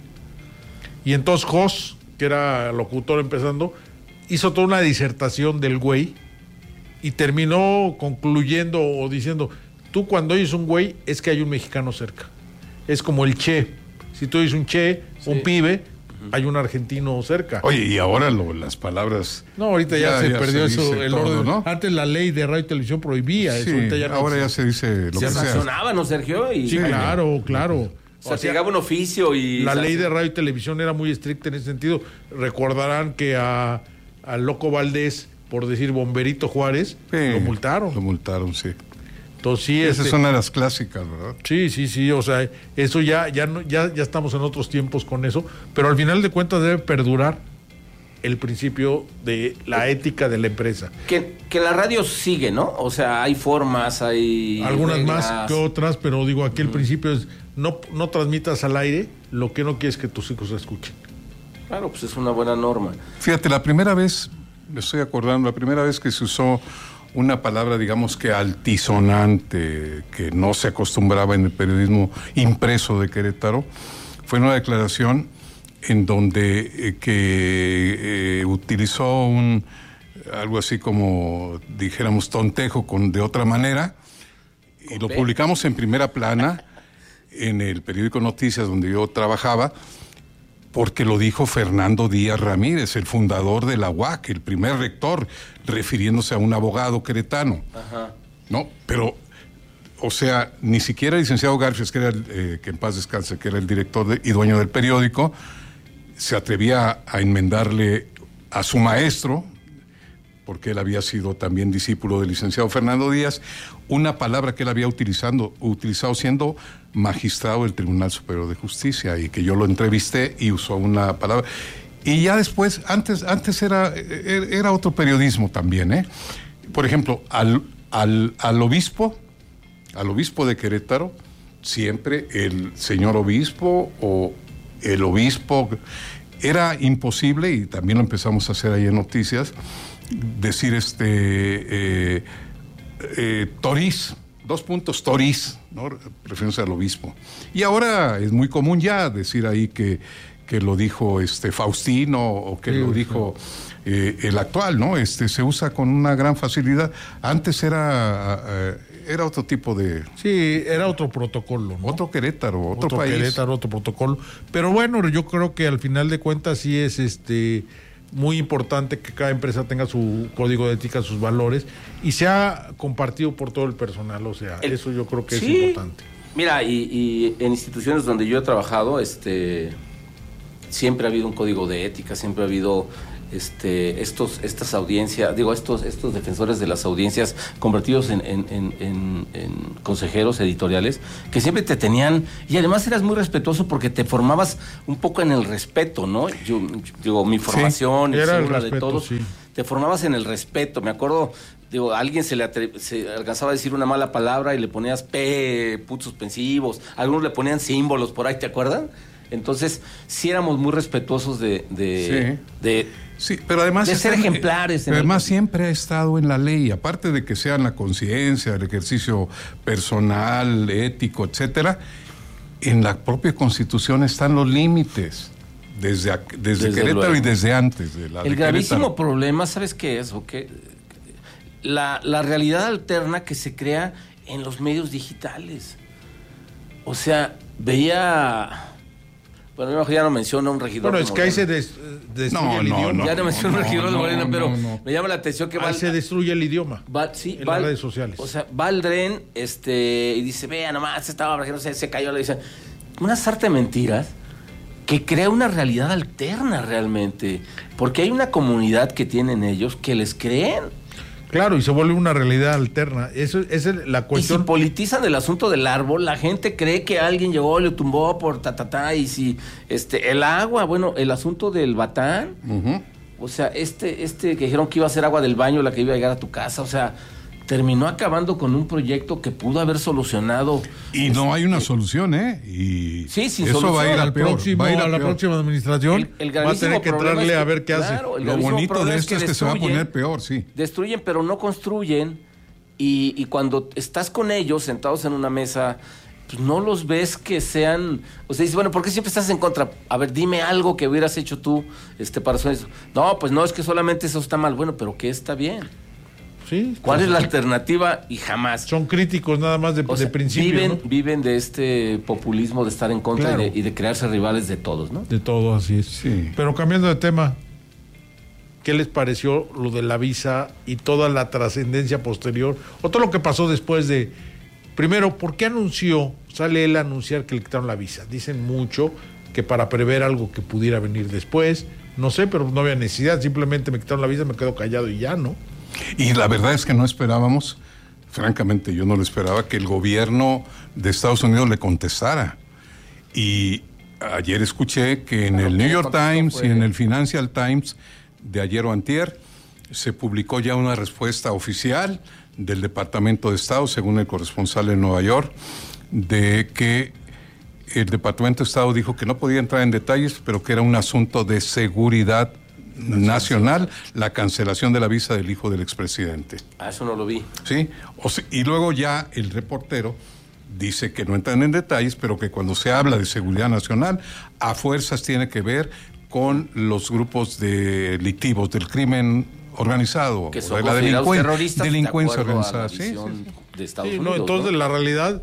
[SPEAKER 2] Y entonces Jos, que era locutor empezando, hizo toda una disertación del güey y terminó concluyendo o diciendo, tú cuando oyes un güey es que hay un mexicano cerca. Es como el che. Si tú oyes un che, un pibe, hay un argentino cerca.
[SPEAKER 3] Oye, y ahora lo- las palabras...
[SPEAKER 2] No, ahorita ya, se perdió
[SPEAKER 3] se
[SPEAKER 2] eso,
[SPEAKER 3] dice
[SPEAKER 2] el
[SPEAKER 3] todo,
[SPEAKER 2] orden.
[SPEAKER 3] ¿no?
[SPEAKER 2] Antes la ley de radio y televisión prohibía
[SPEAKER 3] Sí,
[SPEAKER 2] eso. Ahorita ya no
[SPEAKER 3] ahora ya
[SPEAKER 2] existe.
[SPEAKER 3] se dice lo
[SPEAKER 4] Se
[SPEAKER 3] que sea.
[SPEAKER 4] sancionaba, ¿no, Sergio? Y,
[SPEAKER 2] Sí, claro, claro.
[SPEAKER 4] O sea,
[SPEAKER 2] O sea,
[SPEAKER 4] llegaba un oficio y...
[SPEAKER 2] la
[SPEAKER 4] o sea,
[SPEAKER 2] ley de radio y televisión era muy estricta en ese sentido. Recordarán que a, a Loco Valdés, por decir Bomberito Juárez,
[SPEAKER 3] Sí,
[SPEAKER 2] lo multaron.
[SPEAKER 3] Lo multaron, sí.
[SPEAKER 2] Entonces sí,
[SPEAKER 3] Esa
[SPEAKER 2] este-
[SPEAKER 3] es una de las clásicas, ¿verdad?
[SPEAKER 2] sí, sí, sí, o sea, eso ya, ya, no, ya, ya estamos en otros tiempos con eso, pero al final de cuentas debe perdurar el principio de la ética de la empresa.
[SPEAKER 4] Que, que la radio sigue, ¿no? O sea, hay formas, hay...
[SPEAKER 2] Algunas
[SPEAKER 4] reglas.
[SPEAKER 2] más que otras, pero digo, aquí el principio es no, no transmitas al aire lo que no quieres que tus hijos escuchen.
[SPEAKER 4] Claro, pues es una buena norma.
[SPEAKER 3] Fíjate, la primera vez, me estoy acordando, la primera vez que se usó una palabra, digamos que altisonante, que no se acostumbraba en el periodismo impreso de Querétaro, fue en una declaración en donde eh, que eh, utilizó un algo así como, dijéramos, tontejo con, de otra manera, y lo publicamos en primera plana en el periódico Noticias donde yo trabajaba, porque lo dijo Fernando Díaz Ramírez, el fundador de la U A C, el primer rector, refiriéndose a un abogado queretano.
[SPEAKER 4] Ajá.
[SPEAKER 3] No, pero o sea, ni siquiera el licenciado Garfias, que era el, eh, que en paz descanse, que era el director de, y dueño del periódico, se atrevía a enmendarle a su maestro, porque él había sido también discípulo del licenciado Fernando Díaz, una palabra que él había utilizando, utilizado siendo magistrado del Tribunal Superior de Justicia, y que yo lo entrevisté y usó una palabra. Y ya después, antes, antes era, era otro periodismo también, ¿eh? Por ejemplo, al, al, al obispo, al obispo de Querétaro, siempre el señor obispo o el obispo, era imposible, y también lo empezamos a hacer ahí en Noticias, decir este eh, eh, Toriz, dos puntos Toriz, ¿no? Refiriéndose al obispo. Y ahora es muy común ya decir ahí que, que lo dijo este Faustino o que sí, lo dijo eh, el actual, ¿no? Este se usa con una gran facilidad. Antes era eh, era otro tipo de...
[SPEAKER 2] Sí, era otro protocolo, ¿no?
[SPEAKER 3] Otro Querétaro, otro,
[SPEAKER 2] otro
[SPEAKER 3] país.
[SPEAKER 2] Querétaro, otro protocolo. Pero bueno, yo creo que al final de cuentas sí es este muy importante que cada empresa tenga su código de ética, sus valores, y sea compartido por todo el personal, o sea, el, eso yo creo que sí, es importante.
[SPEAKER 4] Mira, y, y en instituciones donde yo he trabajado, este, siempre ha habido un código de ética, siempre ha habido este, estos, estas audiencias, digo, estos, estos defensores de las audiencias convertidos en, en, en, en, en consejeros editoriales, que siempre te tenían, y además eras muy respetuoso porque te formabas un poco en el respeto, ¿no? Yo, digo, mi formación,
[SPEAKER 2] sí, era el
[SPEAKER 4] la
[SPEAKER 2] respeto,
[SPEAKER 4] de todos,
[SPEAKER 2] sí.
[SPEAKER 4] Te formabas en el respeto. Me acuerdo, digo, a alguien se le atre- se alcanzaba a decir una mala palabra y le ponías P, puntos suspensivos, algunos le ponían símbolos por ahí, ¿te acuerdas? Entonces, sí éramos muy respetuosos de... de,
[SPEAKER 3] sí.
[SPEAKER 4] de
[SPEAKER 3] Sí, pero además
[SPEAKER 4] de ser
[SPEAKER 3] están,
[SPEAKER 4] ejemplares.
[SPEAKER 3] Pero
[SPEAKER 4] el...
[SPEAKER 3] además siempre ha estado en la ley, aparte de que sea en la conciencia, el ejercicio personal, ético, etcétera, en la propia Constitución están los límites, desde, desde, desde Querétaro luego. Y desde antes de la
[SPEAKER 4] El
[SPEAKER 3] de
[SPEAKER 4] gravísimo
[SPEAKER 3] Querétaro.
[SPEAKER 4] problema, ¿sabes qué es? ¿O qué? La, la realidad alterna que se crea en los medios digitales. O sea, veía... Bueno, ya no menciono un regidor.
[SPEAKER 2] Bueno, es que ahí se des, destruye
[SPEAKER 3] no,
[SPEAKER 2] el
[SPEAKER 3] no,
[SPEAKER 2] idioma.
[SPEAKER 3] No,
[SPEAKER 4] ya no menciono
[SPEAKER 3] no,
[SPEAKER 4] un regidor
[SPEAKER 3] no,
[SPEAKER 4] de Morena,
[SPEAKER 3] no,
[SPEAKER 4] pero
[SPEAKER 3] no, no.
[SPEAKER 4] me llama la atención que
[SPEAKER 2] ahí
[SPEAKER 4] va...
[SPEAKER 2] se destruye el idioma
[SPEAKER 4] va, sí,
[SPEAKER 2] en
[SPEAKER 4] va,
[SPEAKER 2] las redes sociales.
[SPEAKER 4] O sea, va al dren este, y dice, vea, nomás se estaba no sé, se cayó, le dice... Una sarta de mentiras que crea una realidad alterna realmente. Porque hay una comunidad que tienen ellos que les creen.
[SPEAKER 2] Claro, y se vuelve una realidad alterna. Eso es la cuestión.
[SPEAKER 4] Y si politizan el asunto del árbol, la gente cree que alguien llegó, le tumbó por ta, ta, ta, y si este el agua, bueno, el asunto del Batán, uh-huh. O sea, este, este que dijeron que iba a ser agua del baño, la que iba a llegar a tu casa, o sea, terminó acabando con un proyecto que pudo haber solucionado.
[SPEAKER 3] Y este, no hay una solución, ¿eh? Y
[SPEAKER 4] sí, sin
[SPEAKER 3] eso
[SPEAKER 4] solución.
[SPEAKER 3] va a ir al peor.
[SPEAKER 2] Próximo,
[SPEAKER 3] va a, ir
[SPEAKER 2] a la
[SPEAKER 3] peor.
[SPEAKER 2] próxima administración
[SPEAKER 4] el, el
[SPEAKER 2] va a tener que entrarle
[SPEAKER 4] es que,
[SPEAKER 2] a ver qué
[SPEAKER 4] claro,
[SPEAKER 2] hace.
[SPEAKER 3] Lo bonito de esto es que, es que se va a poner peor, sí.
[SPEAKER 4] Destruyen, pero no construyen. Y, y cuando estás con ellos, sentados en una mesa, pues no los ves que sean... O sea, dices, bueno, ¿por qué siempre estás en contra? A ver, dime algo que hubieras hecho tú este, para eso. No, pues no, es que solamente eso está mal. Bueno, pero ¿qué está bien?
[SPEAKER 2] Sí,
[SPEAKER 4] ¿Cuál
[SPEAKER 2] pues,
[SPEAKER 4] es la alternativa? Y jamás.
[SPEAKER 2] Son críticos nada más de,
[SPEAKER 4] o sea,
[SPEAKER 2] de principio,
[SPEAKER 4] viven,
[SPEAKER 2] ¿no?
[SPEAKER 4] viven de este populismo de estar en contra, claro. y, de, y de crearse rivales de todos, ¿no?
[SPEAKER 2] De todo, así es.
[SPEAKER 3] Sí.
[SPEAKER 2] Pero cambiando de tema, ¿qué les pareció lo de la visa y toda la trascendencia posterior? O todo lo que pasó después de... Primero, ¿por qué anunció, sale él a anunciar que le quitaron la visa? Dicen mucho que para prever algo que pudiera venir después. No sé, pero no había necesidad. Simplemente me quitaron la visa, me quedo callado y ya, ¿no?
[SPEAKER 3] Y la verdad es que no esperábamos, francamente yo no lo esperaba, que el gobierno de Estados Unidos le contestara. Y ayer escuché que en el New York Times y en el Financial Times de ayer o antier se publicó ya una respuesta oficial del Departamento de Estado, según el corresponsal en Nueva York, de que el Departamento de Estado dijo que no podía entrar en detalles, pero que era un asunto de seguridad nacional, la cancelación de la visa del hijo del expresidente.
[SPEAKER 4] Ah, eso no lo vi.
[SPEAKER 3] Sí, o sea, y luego ya el reportero dice que no entran en detalles, pero que cuando se habla de seguridad nacional, a fuerzas tiene que ver con los grupos delictivos del crimen organizado,
[SPEAKER 4] que
[SPEAKER 3] o de la delincuencia, delincuencia
[SPEAKER 4] de
[SPEAKER 3] organizada. Sí, sí,
[SPEAKER 4] sí. De Estados
[SPEAKER 2] sí,
[SPEAKER 4] Unidos,
[SPEAKER 2] no, entonces
[SPEAKER 4] ¿no?
[SPEAKER 2] la realidad,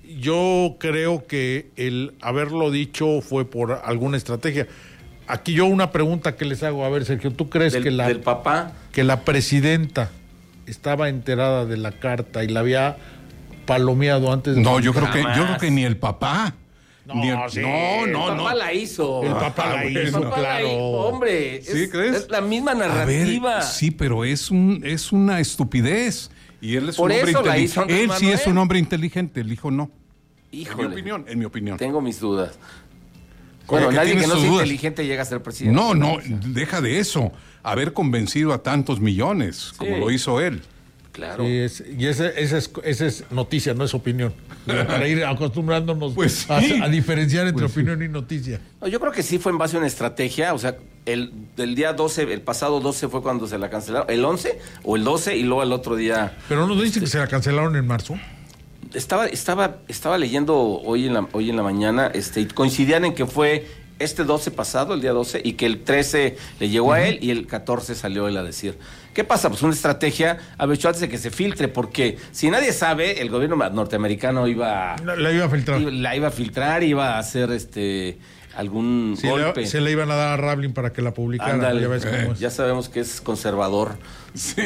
[SPEAKER 2] yo creo que el haberlo dicho fue por alguna estrategia. Aquí yo una pregunta que les hago, a ver, Sergio, ¿tú crees
[SPEAKER 4] del,
[SPEAKER 2] que la
[SPEAKER 4] del papá
[SPEAKER 2] que la presidenta estaba enterada de la carta y la había palomeado antes de...
[SPEAKER 3] No, yo creo, que, yo creo que ni el papá.
[SPEAKER 2] No,
[SPEAKER 3] ni el,
[SPEAKER 2] sí,
[SPEAKER 3] no, no,
[SPEAKER 4] el papá
[SPEAKER 3] no.
[SPEAKER 4] la hizo.
[SPEAKER 2] El papá la hizo,
[SPEAKER 4] El papá
[SPEAKER 2] claro.
[SPEAKER 4] la hizo, hombre.
[SPEAKER 3] ¿Sí
[SPEAKER 4] es,
[SPEAKER 3] crees?
[SPEAKER 4] es la misma
[SPEAKER 3] A ver,
[SPEAKER 4] narrativa.
[SPEAKER 3] sí, pero es un es una estupidez. Y él es
[SPEAKER 4] Por
[SPEAKER 3] un hombre
[SPEAKER 4] eso la
[SPEAKER 3] inteligente.
[SPEAKER 4] hizo Andrés
[SPEAKER 3] Él sí
[SPEAKER 4] Manuel.
[SPEAKER 3] es un hombre inteligente, el hijo no.
[SPEAKER 4] Híjole.
[SPEAKER 3] En mi opinión, en mi opinión.
[SPEAKER 4] Tengo mis dudas.
[SPEAKER 3] Como
[SPEAKER 4] Bueno,
[SPEAKER 3] que
[SPEAKER 4] nadie que
[SPEAKER 3] tienes
[SPEAKER 4] no
[SPEAKER 3] tus
[SPEAKER 4] sea
[SPEAKER 3] dudas.
[SPEAKER 4] inteligente llega a ser presidente.
[SPEAKER 3] No, no, deja de eso. Haber convencido a tantos millones, como
[SPEAKER 4] Sí.
[SPEAKER 3] lo hizo él.
[SPEAKER 4] Claro.
[SPEAKER 2] Sí, es- y esa esa es, esa es noticia, no es opinión. Para ir acostumbrándonos
[SPEAKER 3] Pues
[SPEAKER 2] a,
[SPEAKER 3] sí.
[SPEAKER 2] a diferenciar entre
[SPEAKER 3] Pues sí.
[SPEAKER 2] opinión y noticia.
[SPEAKER 4] No, yo creo que sí fue en base a una estrategia, o sea, el del día doce, el pasado doce fue cuando se la cancelaron, el once o el doce y luego el otro día.
[SPEAKER 2] Pero no dice que se la cancelaron en marzo.
[SPEAKER 4] Estaba estaba estaba leyendo hoy en la hoy en la mañana, este y coincidían en que fue este doce pasado, el día doce, y que el trece le llegó a él y el catorce salió él a decir. ¿Qué pasa? Pues una estrategia, a ver, antes de que se filtre, porque si nadie sabe, el gobierno norteamericano iba
[SPEAKER 2] La, la iba a filtrar.
[SPEAKER 4] iba- la iba a filtrar, iba a hacer este algún
[SPEAKER 2] Sí,
[SPEAKER 4] golpe.
[SPEAKER 2] le- se le iban a dar a Rablin para que la publicara.
[SPEAKER 4] Ándale,
[SPEAKER 2] Ya ves cómo
[SPEAKER 4] eh,
[SPEAKER 2] es.
[SPEAKER 4] ya sabemos que es conservador.
[SPEAKER 3] Sí.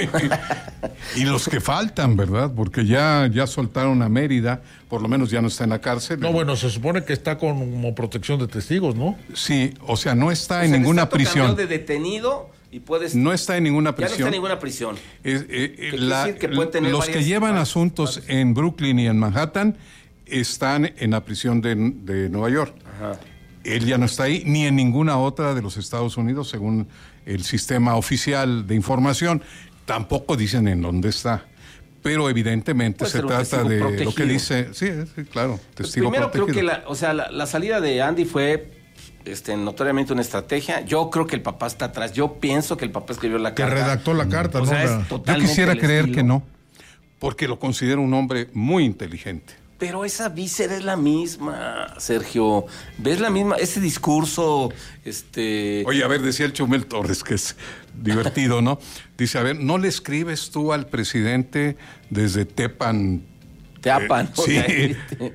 [SPEAKER 3] Y los que faltan, ¿verdad? Porque ya, ya soltaron a Mérida, por lo menos ya no está en la cárcel.
[SPEAKER 2] No, bueno, se supone que está como protección de testigos, ¿no?
[SPEAKER 3] Sí, o sea, no está
[SPEAKER 4] O
[SPEAKER 3] en
[SPEAKER 4] sea,
[SPEAKER 3] ninguna
[SPEAKER 4] Estato cambió
[SPEAKER 3] prisión.
[SPEAKER 4] de detenido y puedes
[SPEAKER 3] No está en ninguna
[SPEAKER 4] ya no está
[SPEAKER 3] prisión.
[SPEAKER 4] en ninguna prisión.
[SPEAKER 3] Es- eh, eh,
[SPEAKER 4] quiere
[SPEAKER 3] la-
[SPEAKER 4] decir que puede tener
[SPEAKER 3] los que
[SPEAKER 4] varias-
[SPEAKER 3] llevan
[SPEAKER 4] varias-
[SPEAKER 3] asuntos en Brooklyn y en Manhattan están en la prisión de, de Nueva York.
[SPEAKER 4] Ajá.
[SPEAKER 3] Él ya no está ahí, ni en ninguna otra de los Estados Unidos, según el sistema oficial de información. Tampoco dicen en dónde está. Pero evidentemente
[SPEAKER 4] Puede
[SPEAKER 3] se
[SPEAKER 4] ser un
[SPEAKER 3] trata
[SPEAKER 4] testigo
[SPEAKER 3] de lo
[SPEAKER 4] protegido.
[SPEAKER 3] que dice. Sí, sí, claro,
[SPEAKER 4] Pues
[SPEAKER 3] testigo
[SPEAKER 4] primero
[SPEAKER 3] protegido.
[SPEAKER 4] creo que la, o sea, la, la salida de Andy fue este, notoriamente una estrategia. Yo creo que el papá está atrás. Yo pienso que el papá escribió la
[SPEAKER 2] Que
[SPEAKER 4] carta.
[SPEAKER 2] redactó la carta,
[SPEAKER 4] O
[SPEAKER 2] ¿no?
[SPEAKER 4] sea, es
[SPEAKER 2] La-
[SPEAKER 3] Yo
[SPEAKER 4] totalmente
[SPEAKER 3] quisiera
[SPEAKER 4] el
[SPEAKER 3] creer
[SPEAKER 4] estilo.
[SPEAKER 3] que no, porque lo considero un hombre muy inteligente.
[SPEAKER 4] Pero esa víscera es la misma, Sergio. ¿Ves la misma? Ese discurso, este...
[SPEAKER 3] Oye, a ver, decía el Chumel Torres, que es divertido, ¿no? Dice, a ver, ¿no le escribes tú al presidente desde Tepan?
[SPEAKER 4] Teapan,
[SPEAKER 3] Eh,
[SPEAKER 4] ¿no?
[SPEAKER 3] sí.
[SPEAKER 4] Este,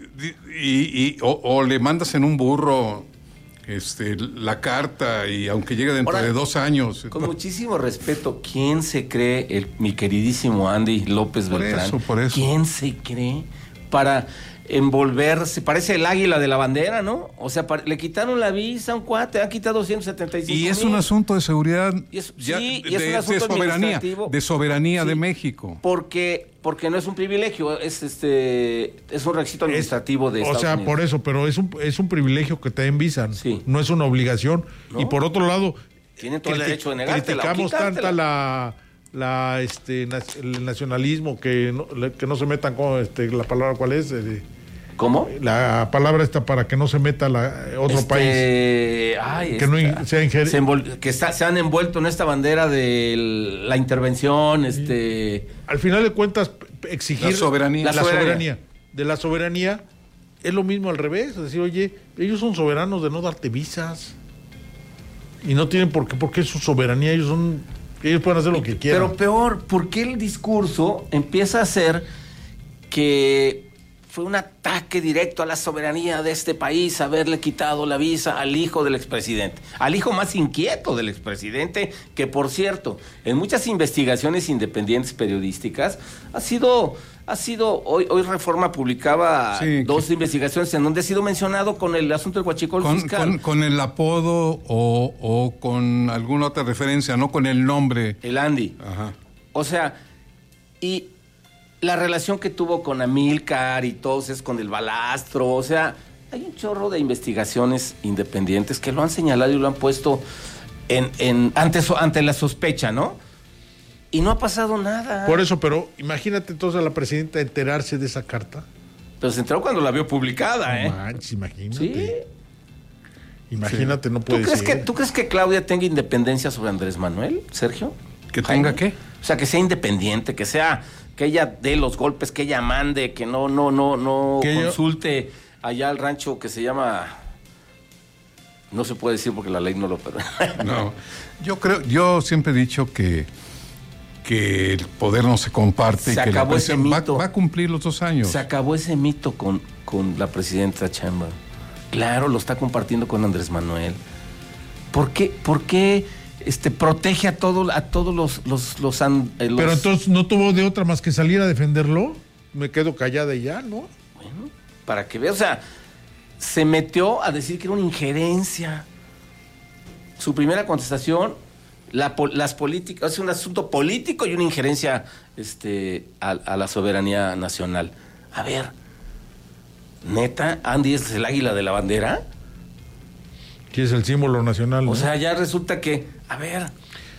[SPEAKER 3] Y, y- o, o le mandas en un burro este, la carta y aunque llegue dentro
[SPEAKER 4] Ahora,
[SPEAKER 3] de dos años.
[SPEAKER 4] Con muchísimo respeto, ¿quién se cree, el, mi queridísimo Andy López
[SPEAKER 3] Por
[SPEAKER 4] Beltrán?
[SPEAKER 3] eso, por eso.
[SPEAKER 4] ¿Quién se cree para envolverse? Parece el águila de la bandera, ¿no? O sea, pa- le quitaron la visa a un cuate, han quitado doscientos setenta y cinco
[SPEAKER 3] Y es
[SPEAKER 4] mil.
[SPEAKER 3] un asunto de seguridad,
[SPEAKER 4] Y es-
[SPEAKER 3] ya,
[SPEAKER 4] sí, y
[SPEAKER 3] de,
[SPEAKER 4] es un
[SPEAKER 3] de
[SPEAKER 4] asunto
[SPEAKER 3] soberanía,
[SPEAKER 4] administrativo.
[SPEAKER 3] de soberanía
[SPEAKER 4] Sí.
[SPEAKER 3] de México.
[SPEAKER 4] Porque, porque no es un privilegio, es este es un requisito administrativo de
[SPEAKER 2] O
[SPEAKER 4] Estados
[SPEAKER 2] sea,
[SPEAKER 4] Unidos.
[SPEAKER 2] por eso, pero es un, es un privilegio que te den visa.
[SPEAKER 4] Sí.
[SPEAKER 2] No es una obligación.
[SPEAKER 4] ¿No?
[SPEAKER 2] Y por otro lado,
[SPEAKER 4] Tienen todo el
[SPEAKER 2] criti-
[SPEAKER 4] derecho de negártela o
[SPEAKER 2] criticamos
[SPEAKER 4] quitártela.
[SPEAKER 2] tanta la, la este nac- el nacionalismo que no, le- que no se metan con este, la palabra cuál es. Eh,
[SPEAKER 4] ¿Cómo?
[SPEAKER 2] La palabra esta para que no se meta la, otro
[SPEAKER 4] Este,
[SPEAKER 2] país.
[SPEAKER 4] ay,
[SPEAKER 2] Que no
[SPEAKER 4] esta-
[SPEAKER 2] in- sea injer-
[SPEAKER 4] se, envol- que está- se han envuelto en esta bandera de la intervención, este
[SPEAKER 2] Al final de cuentas, p- exigir
[SPEAKER 3] La soberanía.
[SPEAKER 2] La
[SPEAKER 4] La soberanía.
[SPEAKER 2] soberanía. De la soberanía es lo mismo al revés. Es decir, oye, ellos son soberanos de no darte visas. Y no tienen por qué, porque es su soberanía. Ellos son, ellos pueden hacer lo que quieran.
[SPEAKER 4] Pero peor, ¿por qué el discurso empieza a ser que fue un ataque directo a la soberanía de este país haberle quitado la visa al hijo del expresidente? Al hijo más inquieto del expresidente, que por cierto, en muchas investigaciones independientes periodísticas, ha sido... Ha sido, hoy, hoy Reforma publicaba
[SPEAKER 3] Sí,
[SPEAKER 4] dos
[SPEAKER 3] que-
[SPEAKER 4] investigaciones en donde ha sido mencionado con el asunto del huachicol
[SPEAKER 3] Con,
[SPEAKER 4] fiscal.
[SPEAKER 3] con- con el apodo o, o con alguna otra referencia, no con el nombre.
[SPEAKER 4] El Andy.
[SPEAKER 3] Ajá.
[SPEAKER 4] O sea, y la relación que tuvo con Amílcar y todos es con el balastro, o sea, hay un chorro de investigaciones independientes que lo han señalado y lo han puesto en, en ante, so- ante la sospecha, ¿no? Y no ha pasado nada.
[SPEAKER 2] Por eso, pero imagínate entonces a la presidenta enterarse de esa carta.
[SPEAKER 4] Pero se enteró cuando la vio publicada, ¿eh?
[SPEAKER 2] No manches, imagínate.
[SPEAKER 4] Sí.
[SPEAKER 2] Imagínate, no
[SPEAKER 4] ¿Tú
[SPEAKER 2] puede
[SPEAKER 4] crees,
[SPEAKER 2] ser.
[SPEAKER 4] que, ¿Tú crees que Claudia tenga independencia sobre Andrés Manuel, Sergio?
[SPEAKER 3] ¿Que
[SPEAKER 4] Jaime?
[SPEAKER 3] tenga qué?
[SPEAKER 4] O sea, que sea independiente, que sea, que ella dé los golpes, que ella mande, que no, no, no, no
[SPEAKER 2] Que yo-
[SPEAKER 4] consulte allá al rancho que se llama. No se puede decir porque la ley no lo permite.
[SPEAKER 3] No. Yo creo, yo siempre he dicho que, que el poder no se comparte
[SPEAKER 4] Se
[SPEAKER 3] y que la
[SPEAKER 4] acabó ese
[SPEAKER 3] presidencia va,
[SPEAKER 4] mito.
[SPEAKER 3] va a cumplir los dos años.
[SPEAKER 4] Se acabó ese mito con, con la presidenta Chamba. Claro, lo está compartiendo con Andrés Manuel. ¿Por qué, por qué este, protege a, todo, a todos los... los, los, an- eh, los-
[SPEAKER 2] Pero entonces no tuvo de otra más que salir a defenderlo. me quedo callada y ya, ¿no?
[SPEAKER 4] Bueno, para que veas, o sea, se metió a decir que era una injerencia. Su primera contestación, la, las políticas, es un asunto político y una injerencia este, a, a la soberanía nacional. A ver, neta, Andy es el águila de la bandera.
[SPEAKER 2] Que es el símbolo nacional, ¿no?
[SPEAKER 4] O sea, ya resulta que, a ver.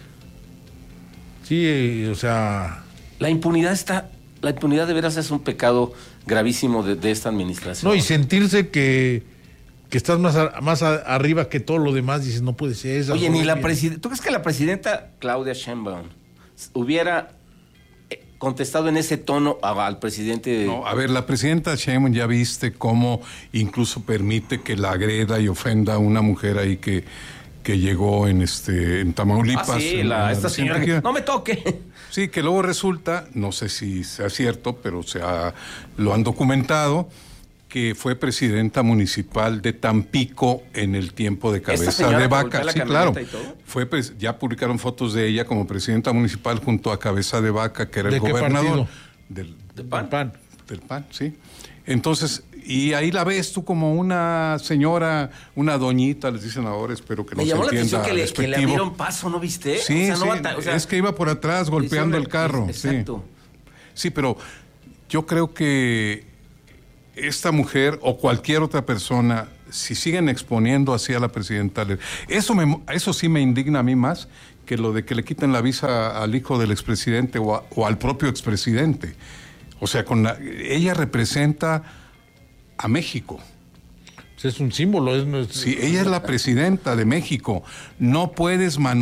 [SPEAKER 2] Sí, o sea.
[SPEAKER 4] La impunidad está, la impunidad de veras es un pecado gravísimo de, de esta administración.
[SPEAKER 2] No, y sentirse que, que estás más, a, más a, arriba que todo lo demás, dices, no puede ser eso.
[SPEAKER 4] Oye, ni la presidenta, ¿tú crees que la presidenta Claudia Sheinbaum hubiera contestado en ese tono al presidente?
[SPEAKER 3] No, a ver, la presidenta Sheinbaum ya viste cómo incluso permite que la agreda y ofenda a una mujer ahí que, que llegó en este en Tamaulipas.
[SPEAKER 4] Ah, sí,
[SPEAKER 3] en,
[SPEAKER 4] la,
[SPEAKER 3] en
[SPEAKER 4] esta señora que, no me toque.
[SPEAKER 3] Sí, que luego resulta, no sé si sea cierto, pero se ha, lo han documentado, que fue presidenta municipal de Tampico en el tiempo de Cabeza de Vaca. Sí, claro. Fue pres- ya publicaron fotos de ella como presidenta municipal junto a Cabeza de Vaca, que era el gobernador del,
[SPEAKER 4] del PAN.
[SPEAKER 2] PAN.
[SPEAKER 3] Del PAN, sí. Entonces, y ahí la ves tú como una señora, una doñita, les dicen ahora, espero que no se entienda.
[SPEAKER 4] Me llamó la atención que le, que le abrieron paso, ¿no viste?
[SPEAKER 3] Sí,
[SPEAKER 4] o sea, no
[SPEAKER 3] sí,
[SPEAKER 4] bata, o sea,
[SPEAKER 3] es que iba por atrás golpeando el carro.
[SPEAKER 4] Exacto.
[SPEAKER 3] Sí. sí, pero yo creo que esta mujer o cualquier otra persona, si siguen exponiendo así a la presidenta, eso, me, eso sí me indigna a mí más que lo de que le quiten la visa al hijo del expresidente o, a, o al propio expresidente. O sea, con la, ella representa a México.
[SPEAKER 2] Es un símbolo. Es, no es,
[SPEAKER 3] sí, ella es la presidenta de México. No puedes manosear